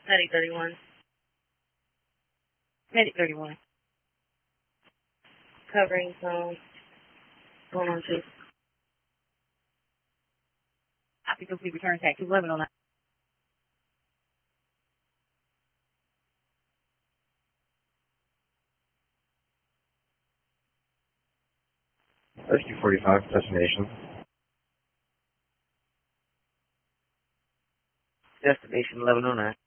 Medic 31. Medic 31. Covering zone. Going on 2. Copy, complete, return tag 21109. Rescue 45, destination. Destination 1109.